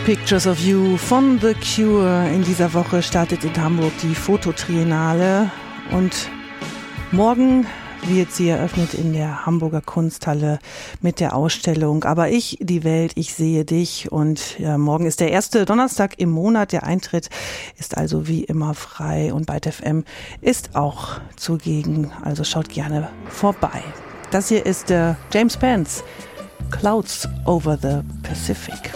Pictures of You von The Cure. In dieser Woche startet in Hamburg die Fototriennale und morgen wird sie eröffnet in der Hamburger Kunsthalle mit der Ausstellung Aber ich, die Welt, ich sehe dich. Und ja, morgen ist der erste Donnerstag im Monat. Der Eintritt ist also wie immer frei und Byte FM ist auch zugegen. Also schaut gerne vorbei. Das hier ist James Pence, Clouds over the Pacific.